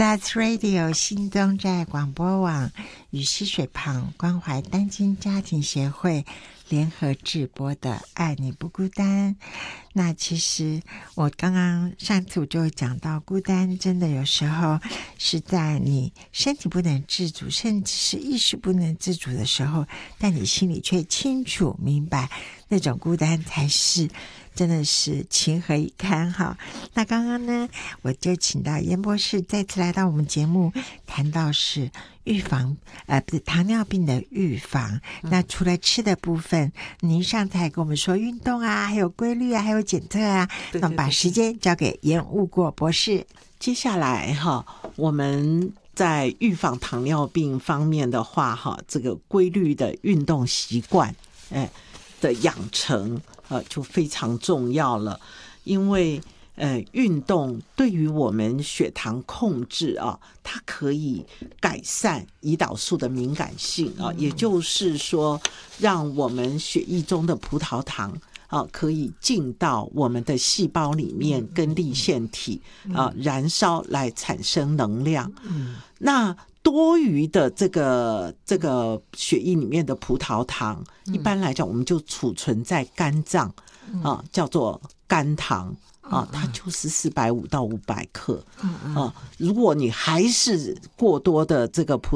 Stars Radio 新东站广播网与溪水旁关怀单亲家庭协会联合制播的《爱你不孤单》。那其实我刚刚上次我就讲到，孤单真的有时候是在你身体不能自主，甚至是意识不能自主的时候，但你心里却清楚明白，那种孤单才是真的是情何以堪哈。那刚刚呢，我就请到严博士再次来到我们节目，谈到是预防不是糖尿病的预防。那除了吃的部分，您上次还跟我们说运动啊，还有规律啊，还有检测啊。那我们把时间交给严务国博士。 接下来哈，我们在预防糖尿病方面的话哈，这个规律的运动习惯的养成就非常重要了。因为运动对于我们血糖控制啊，它可以改善胰岛素的敏感性啊，也就是说让我们血液中的葡萄糖可以进到我们的细胞里面跟粒线体燃烧来产生能量。那多余的这个血液里面的葡萄糖，一般来讲我们就储存在肝脏叫做肝糖它就是450到500克如果你还是过多的这个葡